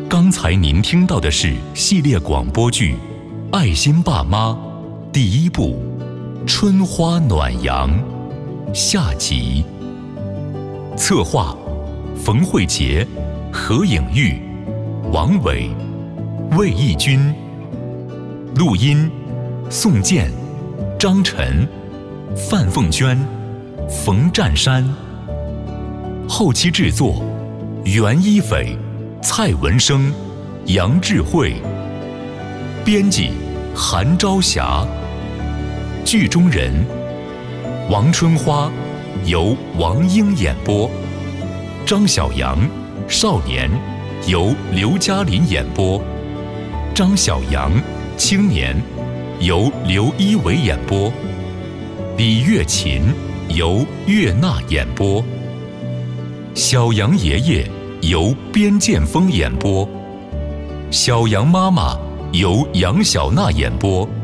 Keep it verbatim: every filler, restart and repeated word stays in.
刚才您听到的是系列广播剧《爱心爸妈》第一部《春花暖阳》下集。策划：冯慧杰、何颖玉、王伟、魏义军。录音：宋健、张晨、范凤娟、冯占山。后期制作：袁一斐、蔡文生、杨智慧。编辑：韩朝霞。剧中人：王春花由王英演播，张小阳少年由刘嘉林演播，张小阳青年由刘一伟演播，李月琴由岳娜演播，小杨爷爷由边建峰演播，小杨妈妈由杨小娜演播。